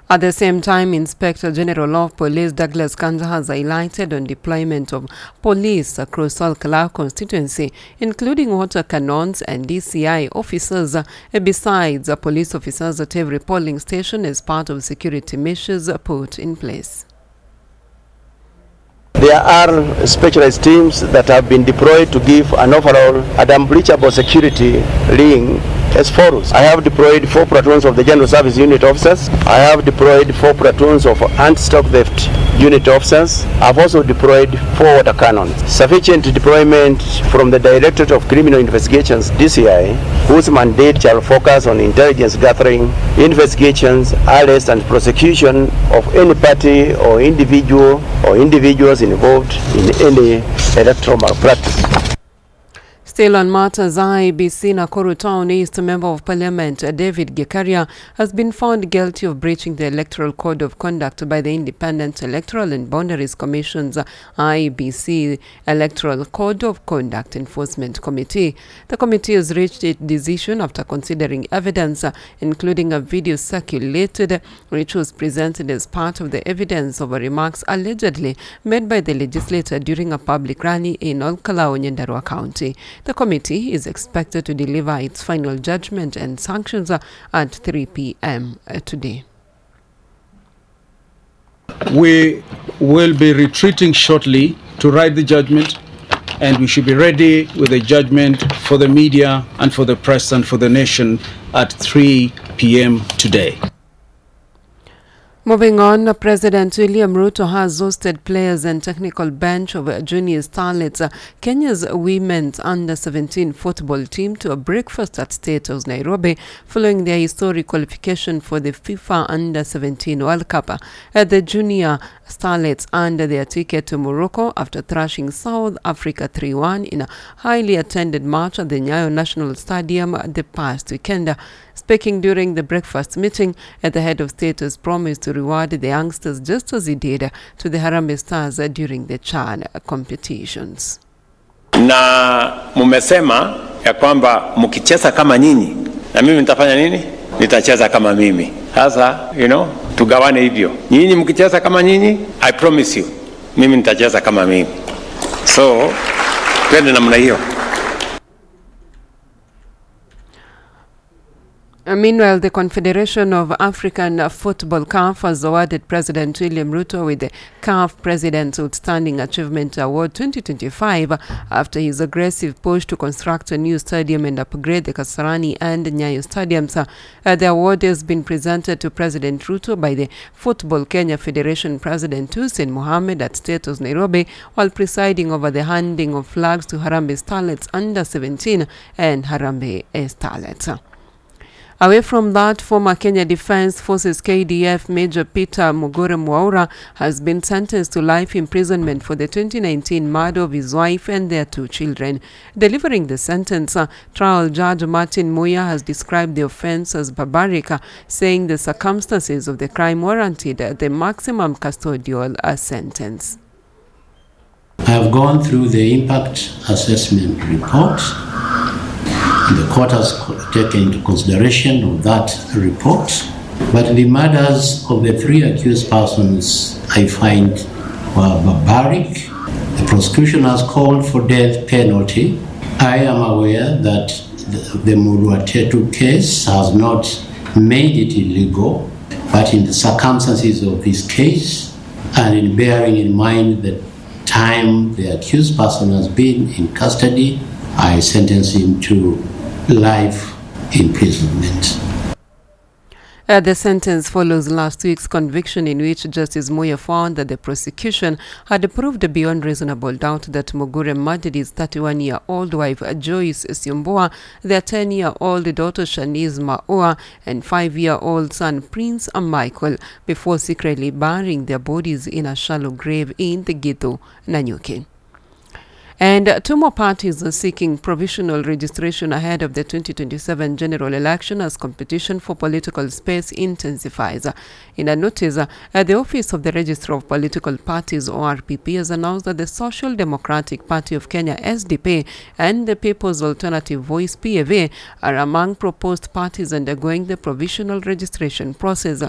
At the same time, Inspector General of Police Douglas Kanja has highlighted on deployment of police across all Kalau constituency, including water cannons and DCI officers, besides police officers at every polling station as part of security measures put in place. There are specialized teams that have been deployed to give an overall and unbreachable security ring as follows. I have deployed 4 platoons of the General Service Unit officers. I have deployed 4 platoons of anti-stock theft unit officers. I've also deployed 4 water cannons. Sufficient deployment from the Directorate of Criminal Investigations, DCI, whose mandate shall focus on intelligence gathering, investigations, arrest and prosecution of any party or individual or individuals involved in any electoral malpractice. Still on matters, IEBC Nakuru Town East Member of Parliament David Gikaria has been found guilty of breaching the Electoral Code of Conduct by the Independent Electoral and Boundaries Commission's IEBC Electoral Code of Conduct Enforcement Committee. The committee has reached its decision after considering evidence, including a video circulated which was presented as part of the evidence of remarks allegedly made by the legislator during a public rally in Olkalau, Nyandarua County. The committee is expected to deliver its final judgment and sanctions at 3 p.m. today. We will be retreating shortly to write the judgment, and we should be ready with the judgment for the media and for the press and for the nation at 3 p.m. today. Moving on, President William Ruto has hosted players and technical bench of Junior Starlets, Kenya's women's under-17 football team, to a breakfast at State House, Nairobi, following their historic qualification for the FIFA Under-17 World Cup. The Junior Starlets earned their ticket to Morocco after thrashing South Africa 3-1 in a highly attended match at the Nyayo National Stadium the past weekend. Speaking during the breakfast meeting, the head of state has promised to reward the youngsters just as he did to the Harambee Stars during the CHAN competitions. Na mumesema ya kwamba mkicheza kama nyinyi na mimi nitafanya nini? Nitacheza kama mimi. Sasa, tugawane hivyo. Nyinyi mkicheza kama nyinyi, I promise you, mimi nitacheza kama mimi. So, twende namna hiyo. Meanwhile, the Confederation of African Football CAF has awarded President William Ruto with the CAF President's Outstanding Achievement Award 2025 after his aggressive push to construct a new stadium and upgrade the Kasarani and Nyayo stadiums. The award has been presented to President Ruto by the Football Kenya Federation President Hussein Mohamed at State House, Nairobi, while presiding over the handing of flags to Harambee Starlets Under-17 and Harambee Starlets. Away from that, former Kenya Defence Forces KDF Major Peter Mugure Mwaura has been sentenced to life imprisonment for the 2019 murder of his wife and their 2 children. Delivering the sentence, trial judge Martin Muya has described the offence as barbaric, saying the circumstances of the crime warranted the maximum custodial sentence. I have gone through the impact assessment report. The court has taken into consideration of that report, but the murders of the 3 accused persons I find were barbaric. The prosecution has called for death penalty. I am aware that the Muluatetu case has not made it illegal, but in the circumstances of this case, and in bearing in mind the time the accused person has been in custody, I sentence him to life imprisonment. The sentence follows last week's conviction in which Justice Muya found that the prosecution had proved beyond reasonable doubt that Mugure murdered his 31-year-old wife Joyce Siumboa, their 10-year-old daughter Shanice Maua, and 5-year-old son Prince Michael before secretly burying their bodies in a shallow grave in the Gitu, Nanyuki. And 2 more parties are seeking provisional registration ahead of the 2027 general election as competition for political space intensifies. In a notice, the Office of the Registrar of Political Parties, ORPP, has announced that the Social Democratic Party of Kenya, SDP, and the People's Alternative Voice, PAV, are among proposed parties undergoing the provisional registration process.